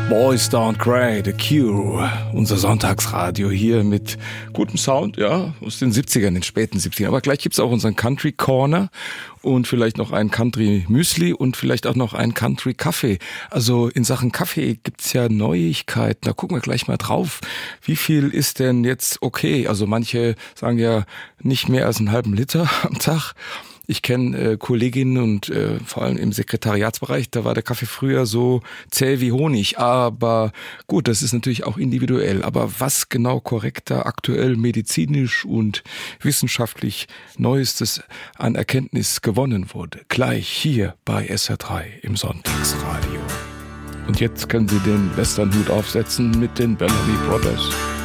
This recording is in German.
Boys Don't Cry, The Cure, unser Sonntagsradio hier mit gutem Sound, ja, aus den 70ern, den späten 70ern. Aber gleich gibt's auch unseren Country Corner und vielleicht noch ein Country Müsli und vielleicht auch noch ein Country Kaffee. Also in Sachen Kaffee gibt's ja Neuigkeiten, da gucken wir gleich mal drauf. Wie viel ist denn jetzt okay? Also manche sagen ja nicht mehr als einen halben Liter am Tag. Ich kenne Kolleginnen und vor allem im Sekretariatsbereich, da war der Kaffee früher so zäh wie Honig. Aber gut, das ist natürlich auch individuell. Aber was genau korrekter, aktuell medizinisch und wissenschaftlich Neuestes an Erkenntnis gewonnen wurde, gleich hier bei SR3 im Sonntagsradio. Und jetzt können Sie den Westernhut aufsetzen mit den Bellamy Brothers.